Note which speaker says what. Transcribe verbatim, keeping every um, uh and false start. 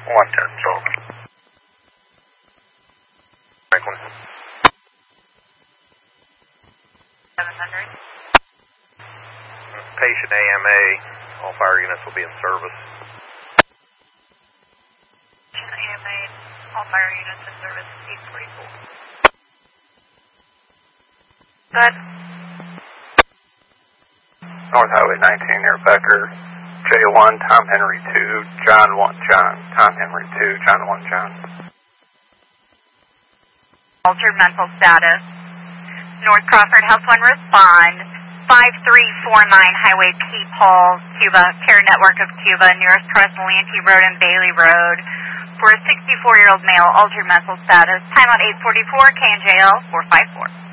Speaker 1: one ten, Sullivan. Franklin.
Speaker 2: seven hundred.
Speaker 1: Patient A M A, all fire units will be in service.
Speaker 2: Patient A M A, all fire units in service, eight forty-four. Good.
Speaker 3: North Highway nineteen near Becker, J one, Tom Henry two, John one, John, Tom Henry two, John one, John.
Speaker 2: Altered mental status. North Crawford, House one, respond. five three four nine Highway Peephole, Cuba, Care Network of Cuba, nearest cross Lanty Road and Bailey Road. For a sixty-four-year-old male, altered mental status. Time out eight forty-four, K and J L four five four.